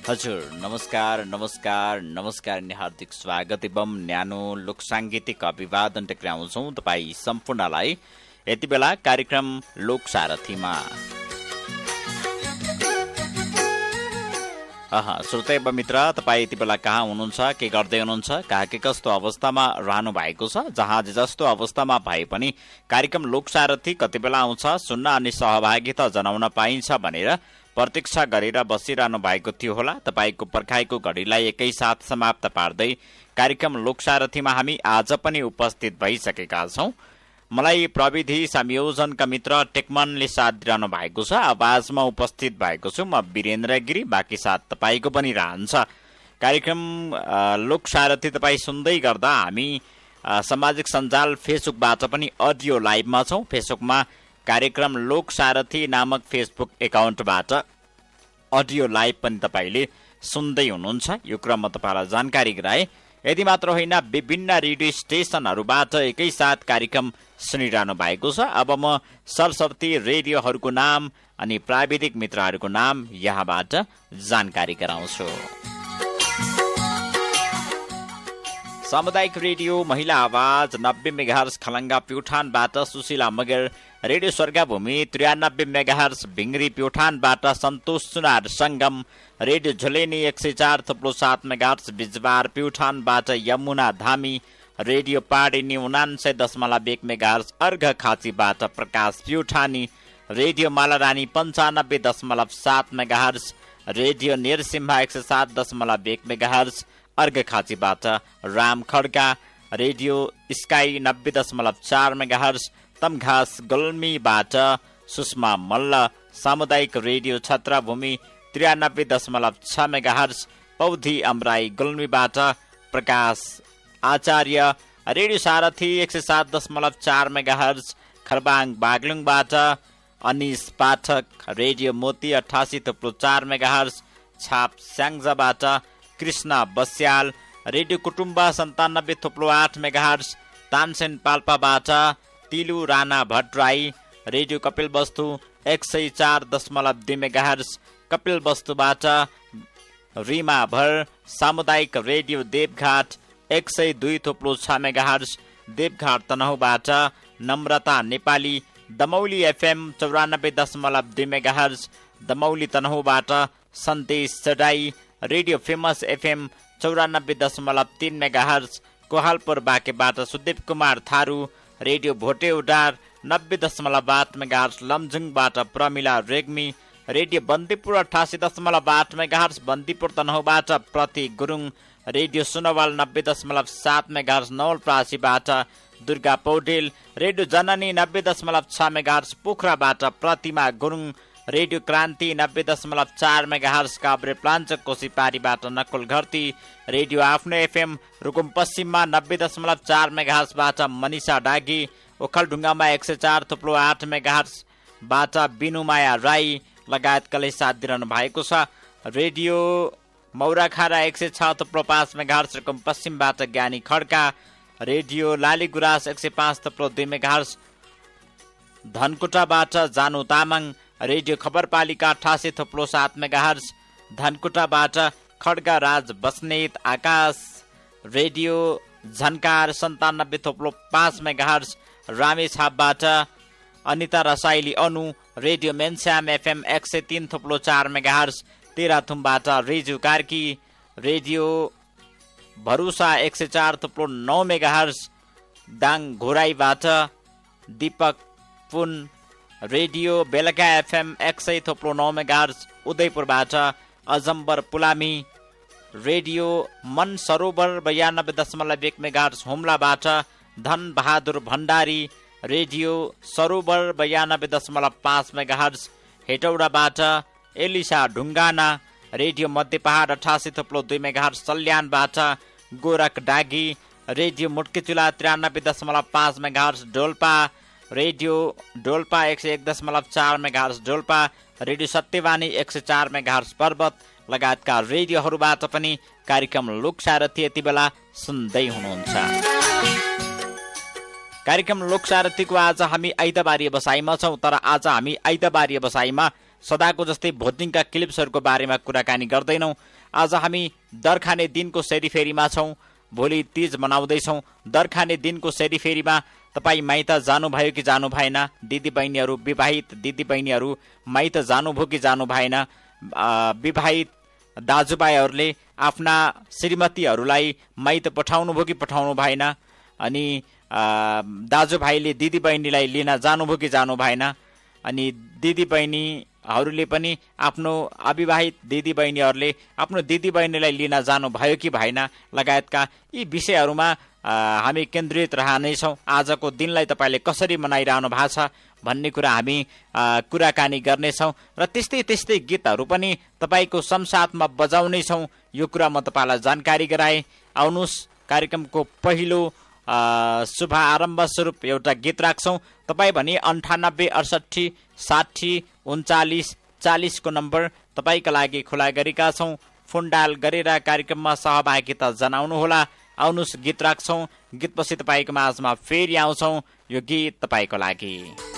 हजुर नमस्कार नमस्कार नमस्कार अनि हार्दिक स्वागत एवं न्यानो लोकसाङ्गीतिक अभिवादन टक्राउँछौँ तपाईँ सम्पूर्णलाई यति बेला कार्यक्रम लोकसारथीमा। श्रोता एवं मित्र, तपाईँ यति बेला कहाँ हुनुहुन्छ, के गर्दै हुनुहुन्छ, कहाँ के कस्तो अवस्थामा रहनु भएको छ? जहाँ जस्तो अवस्थामा भए पनि कार्यक्रम लोकसारथी कति बेला आउँछ सुन्न अनि सहभागिता जनाउन पाइन्छ भनेर प्रतीक्षा गरेर बसिरहनु भएको थियो होला। तपाईको पर्खाइको घडीलाई एकैसाथ समाप्त पार्दै कार्यक्रम लोकसारथीमा हामी आज पनि उपस्थित भइसकेका छौं। मलाई प्रविधि संयोजनका मित्र टेकमनले साथ दिइरहनु भएको छ। आवाजमा उपस्थित भएको छु म वीरेन्द्र गिरी, बाँकी साथ तपाईको पनि रहन्छ। कार्यक्रम लोकसारथी तपाईँ सुन्दै गर्दा हामी सामाजिक सञ्जाल फेसबुकबाट पनि अडियो लाइभमा छौं। फेसबुकमा कार्यक्रम लोकसारथी नामक फेसबुक एकाउन्टबाट अडियो लाइभ पनि तपाईँले सुन्दै हुनुहुन्छ। यो क्रममा तपाईँलाई जानकारी गराए। यदि मात्र होइन, विभिन्न रेडियो स्टेशनहरूबाट एकैसाथ कार्यक्रम सुनिरहनु भएको छ। अब म सरस्वती रेडियोहरूको नाम अनि प्राविधिक मित्रहरूको नाम यहाँबाट जानकारी गराउँछु। सामुदायिक रेडियो महिला आवाज 90 megahertz Khalanga प्युठानबाट Sushila Magar, radio स्वर्गभूमि 93 megahertz भिङ्ग्री प्युठानबाट सन्तोष सुनार सङ्गम, रेडियो झुलेनी 104.7 मेगाहर्ज बिजबार प्युठानबाट यमुना धामी, रेडियो पाडिनी 99.1 मेगाहर्ज अर्घ खाँचीबाट प्रकाश प्युठानी, रेडियो मालारानी 95.7 मेगाहर्ज, रेडियो नेरसिम्हा 107.1 मेगाहर्ज अर्घ खाँचीबाट Ram Khadka, radio sky 90.4 megahertz Tamghas गुल्मीबाट Sushma Malla, सामुदायिक रेडियो छत्रभूमि 93.6 मेगाहर्ज पौधी अमराई गुल्मीबाट प्रकाश आचार्य, रेडियो सारथी 107.4 मेगाहर्ज खरबाङ बागलुङबाट अनिस पाठक, रेडियो मोती 88.4 मेगाहर्ज छाप स्याङ्जाबाट Krishna Basyal, radio Kutumba 97.8 megahertz Tansen पाल्पाबाट तिलु Rana Bhattarai, radio Kapil वस्तु 104.2 मेगाहर्ज कपिल वस्तुबाट रिमा भर, सामुदायिक radio देवघाट 102.6 megahertz देवघाट तनहुबाट Namrata Nepali, Damauli FM 94.2 megahertz Damauli तनहुबाट सन्देश चढाई, radio famous FM 94.3 megahertz कोहालपुर बाँकेबाट Sudev Kumar Tharu, radio भोटे उडार 90.8 megahertz लमजुङबाट Pramila Regmi, radio Bandipur 88.8 megahertz Bandipur तनहुबाट प्रति Gurung, radio Sonowal 90.7 megahertz नवलप्रासीबाट Durga Paudel, radio जननी 90.6 मेगाहर्ज पोखराबाट प्रतिमा गुरुङ, रेडियो क्रान्ति 90.4 मेगाहर्ज काभ्रे प्लाञ्चोक कोसीपारीबाट नकुल घरती, रेडियो आफ्नो एफएम रुकुम पश्चिममा 90.4 मेगाहर्जबाट मनिषा डागी, ओखलढुङ्गामा 104.8 मेगाहर्जबाट बिनुमाया राई लगायतकाले साथ दिइरहनु भएको छ। रेडियो मौराखारा 106.5 मेगाहर्ज रुकुम पश्चिमबाट ज्ञानी खड्का, रेडियो लालीगुराँस 105.2 मेगाहर्ज धनकुटाबाट जानु तामाङ, रेडियो खबरपालिका 88.7 मेगाहर्ज धनकुटाबाट खड्गा राज बस्नेत आकाश, रेडियो झन्कार 97.5 मेगाहर्ज रामेछापबाट अनिता रसाइली अनु, radio मेन्स्याम FM 103.4 megahertz तेह्रथुमबाट Riju Karki, radio भरुसा 104.9 megahertz Dang घोराईबाट Deepak पुन, रेडियो बेलका एफएम 100.9 मेगाहर्ज उदयपुरबाट अजम्बर पुलामी, रेडियो मन सरोवर 92.1 मेगाहर्ज हुम्लाबाट धन बहादुर भण्डारी, रेडियो सरोवर 92.5 मेगाहर्ज हेटौडाबाट एलिसा ढुङ्गाना, रेडियो मध्य पहाड 88.2 मेगाहर्ज सल्यानबाट गोरख डागी, radio मुट्केचुला 93.5 megahertz Dolpa, radio Dolpa 101.4 megahertz Dolpa, radio सत्यवानी 104 megahertz पर्वत लगायतका रेडियोहरूबाट पनि कार्यक्रम लोकसारथी यति बेला सुन्दै हुनुहुन्छ। कार्यक्रम लोकसारथीको आज हामी आइतबारीय बसाइमा छौँ, तर आज हामी आइतबारीय बसाइमा सदाको जस्तै भोटिङका क्लिप्सहरूको बारेमा कुराकानी गर्दैनौँ। आज हामी दरखाने दिनको सेरीफेरीमा छौँ। भोलि तीज मनाउँदैछौँ। दरखाने दिनको सेरीफेरीमा तपाईँ माइत जानुभयो कि जानु भएन? दिदीबहिनीहरू, विवाहित दिदीबहिनीहरू माइत जानुभयो कि जानु भएन? विवाहित दाजुभाइहरूले आफ्ना श्रीमतीहरूलाई माइत पठाउनुभयो कि पठाउनु भएन? अनि दाजुभाइले दिदीबहिनीलाई लिन जानुभयो कि जानु भएन? अनि दिदीबहिनीहरूले पनि आफ्नो अविवाहित दिदीबहिनीहरूले आफ्नो दिदीबहिनीलाई लिन जानुभयो कि भएन? लगायतका यी विषयहरूमा हामी केन्द्रित रहनेछौँ। आजको दिनलाई तपाईँले कसरी मनाइरहनु भएको छ भन्ने कुरा हामी कुराकानी गर्नेछौँ र त्यस्तै त्यस्तै गीतहरू पनि तपाईँको संसाथमा बजाउनेछौँ। यो कुरा म तपाईँलाई जानकारी गराएँ। आउनुहोस्, कार्यक्रमको पहिलो शुभ आरम्भ स्वरूप एउटा गीत राख्छौँ। तपाईँ भने 98 68 60 39 40 को नम्बर तपाईँका लागि खुला गरेका छौँ। फोन डायल गरेर कार्यक्रममा सहभागिता जनाउनुहोला। आउनुहोस्, गीत राख्छौँ। गीतपछि तपाईँको माझमा फेरि आउँछौँ। यो गीत तपाईँको लागि।